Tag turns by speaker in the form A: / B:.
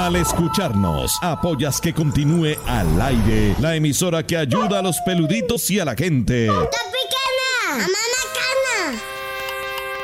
A: Al escucharnos, apoyas que continúe al aire la emisora que ayuda a los peluditos y a la gente.
B: ¡Está pequeña! ¡Mamá!